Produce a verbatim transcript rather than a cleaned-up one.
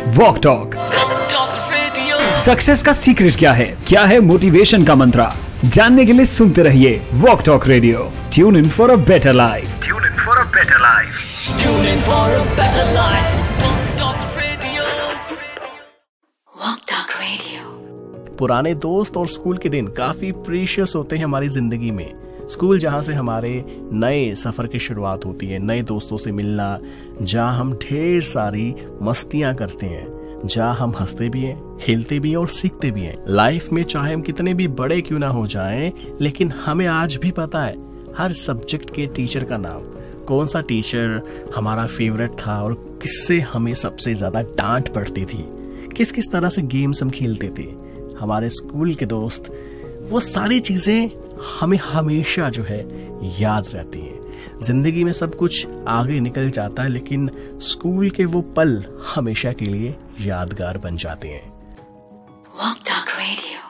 Walk talk. Success का secret क्या है, क्या है मोटिवेशन का मंत्र, जानने के लिए सुनते रहिए walk talk radio. Tune in for a better life. Tune in for a better life. Tune in for a better life. Walk talk radio. Walk talk radio. पुराने दोस्त और स्कूल के दिन काफी प्रीशियस होते हैं हमारी जिंदगी में। स्कूल जहाँ से हमारे नए सफर की शुरुआत होती है, नए दोस्तों से मिलना, जहाँ हम ढेर सारी मस्तियां करते हैं, जहाँ हम हंसते भी हैं, खेलते भी हैं और सीखते भी हैं। लाइफ में चाहे हम कितने भी बड़े क्यों ना हो जाएं, लेकिन हमें आज भी पता है हर सब्जेक्ट के टीचर का नाम, कौन सा टीचर हमारा फेवरेट था और किससे हमें सबसे ज्यादा डांट पड़ती थी, किस किस तरह से गेम्स हम खेलते थे, हमारे स्कूल के दोस्त। वो सारी चीजें हमें हमेशा जो है याद रहती हैं। जिंदगी में सब कुछ आगे निकल जाता है, लेकिन स्कूल के वो पल हमेशा के लिए यादगार बन जाते हैं। Walk talk radio.